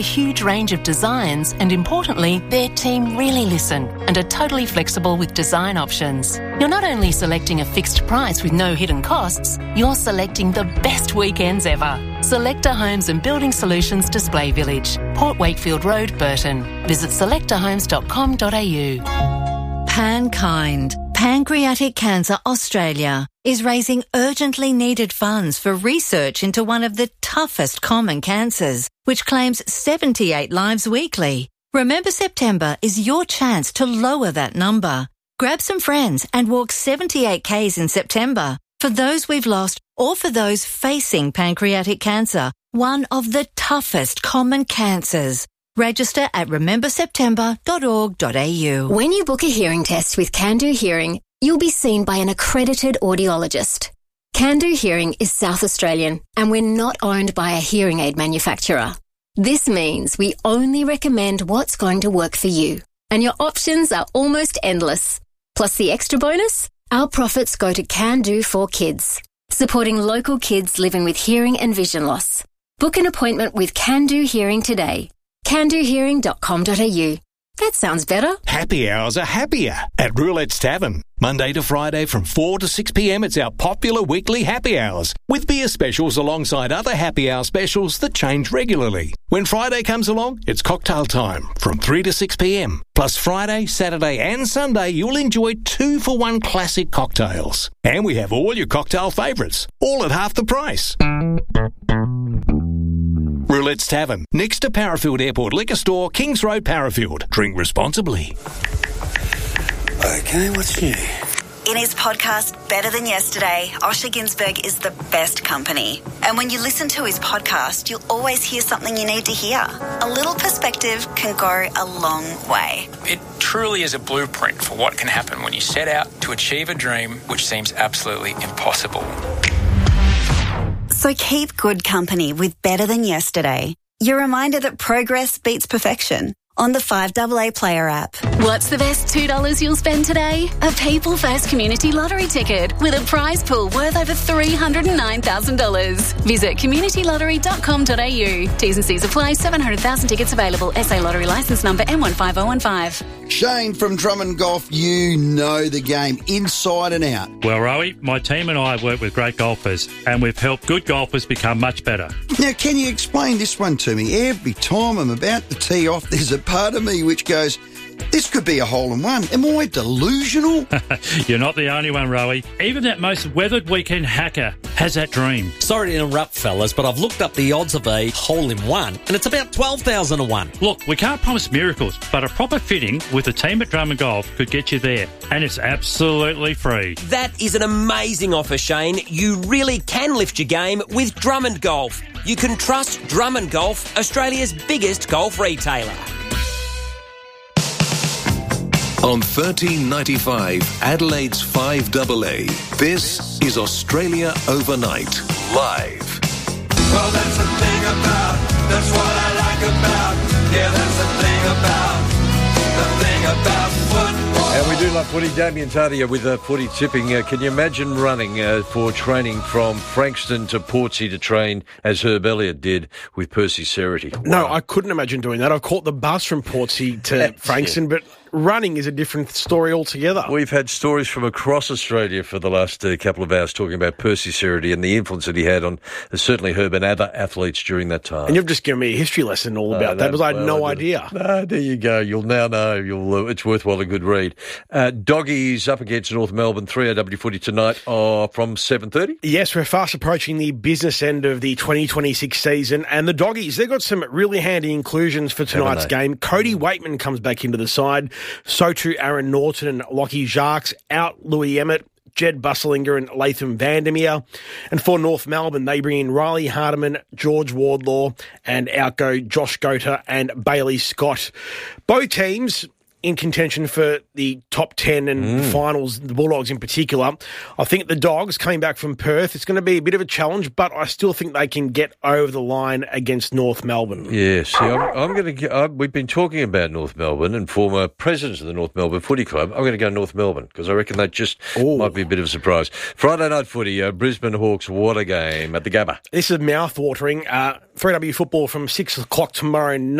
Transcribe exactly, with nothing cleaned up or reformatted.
A huge range of designs and, importantly, their team really listen and are totally flexible with design options. You're not only selecting a fixed price with no hidden costs, you're selecting the best weekends ever. Selector Homes and Building Solutions Display Village, Port Wakefield Road, Burton. Visit selector homes dot com dot a u. Pankind, Pancreatic Cancer Australia, is raising urgently needed funds for research into one of the toughest common cancers, which claims seventy-eight lives weekly. Remember September is your chance to lower that number. Grab some friends and walk seventy-eight kays in September for those we've lost or for those facing pancreatic cancer, one of the toughest common cancers. Register at remember september dot org dot a u. When you book a hearing test with Can Do Hearing, you'll be seen by an accredited audiologist. Can Do Hearing is South Australian, and we're not owned by a hearing aid manufacturer. This means we only recommend what's going to work for you, and your options are almost endless. Plus the extra bonus, our profits go to Can Do for Kids, supporting local kids living with hearing and vision loss. Book an appointment with Can Do Hearing today. can do hearing dot com dot a u. That sounds better. Happy hours are happier at Roulette's Tavern. Monday to Friday from four to six p.m. it's our popular weekly happy hours with beer specials alongside other happy hour specials that change regularly. When Friday comes along, it's cocktail time from three to six p.m. Plus Friday, Saturday and Sunday you'll enjoy two for one classic cocktails. And we have all your cocktail favourites, all at half the price. Roulette's Tavern, next to Parafield Airport Liquor Store, Kings Road, Parafield. Drink responsibly. Okay, what's new? In his podcast, Better Than Yesterday, Osher Ginsberg is the best company. And when you listen to his podcast, you'll always hear something you need to hear. A little perspective can go a long way. It truly is a blueprint for what can happen when you set out to achieve a dream which seems absolutely impossible. So keep good company with Better Than Yesterday. Your reminder that progress beats perfection on the five A A Player app. What's the best two dollars you'll spend today? A People First Community Lottery ticket with a prize pool worth over three hundred nine thousand dollars. Visit community lottery dot com dot a u. T's and C's apply. seven hundred thousand tickets available. S A Lottery licence number M one five oh one five. Shane from Drummond Golf, you know the game inside and out. Well, Rowie, my team and I work with great golfers, and we've helped good golfers become much better. Now, can you explain this one to me? Every time I'm about to tee off, there's a part of me which goes, this could be a hole-in-one. Am I delusional? You're not the only one, Rowie. Even that most weathered weekend hacker has that dream. Sorry to interrupt, fellas, but I've looked up the odds of a hole-in-one, and it's about twelve thousand to one. Look, we can't promise miracles, but a proper fitting with the team at Drummond Golf could get you there, and it's absolutely free. That is an amazing offer, Shane. You really can lift your game with Drummond Golf. You can trust Drummond Golf, Australia's biggest golf retailer. On thirteen ninety-five, Adelaide's five A A, this is Australia Overnight, live. Well, that's the thing about, that's what I like about, yeah, that's the thing about, the thing about football. And we do love footy. Damien Tadia with uh, footy tipping. Uh, can you imagine running uh, for training from Frankston to Portsea to train as Herb Elliott did with Percy Cerruti? Wow. No, I couldn't imagine doing that. I've caught the bus from Portsea to That's Frankston, it. but running is a different story altogether. We've had stories from across Australia for the last uh, couple of hours talking about Percy Cerruti and the influence that he had on uh, certainly Herb and other athletes during that time. And you've just given me a history lesson all about uh, that, because I had well, no I idea. No, there you go. You'll now know. You'll. Uh, it's worthwhile a good read. Uh, Doggies up against North Melbourne, three A W footy tonight uh, from seven thirty. Yes, we're fast approaching the business end of the twenty twenty-six season, and the Doggies, they've got some really handy inclusions for tonight's game. Cody Waitman comes back into the side. So too Aaron Norton and Lockie Jacques. Out Louis Emmett, Jed Busselinger and Latham Vandermeer. And for North Melbourne, they bring in Riley Hardiman, George Wardlaw, and out go Josh Gota and Bailey Scott. Both teams in contention for the top ten and Mm. the finals, the Bulldogs in particular. I think the Dogs coming back from Perth, it's going to be a bit of a challenge, but I still think they can get over the line against North Melbourne. Yeah, see, I'm, I'm going to. Uh, we've been talking about North Melbourne and former presidents of the North Melbourne Footy Club. I'm going to go North Melbourne because I reckon that just Ooh. might be a bit of a surprise. Friday night footy, uh, Brisbane Hawks, what a game at the Gabba. This is mouth-watering. Uh, three W football from six o'clock tomorrow night.